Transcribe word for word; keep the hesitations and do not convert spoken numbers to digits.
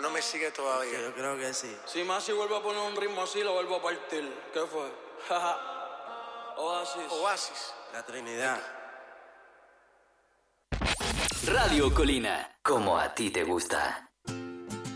no me sigue todavía. Yo creo que sí. Si más si vuelvo a poner un ritmo así, lo vuelvo a partir. ¿Qué fue? Oasis. Oasis. La Trinidad. Radio Colina, como a ti te gusta.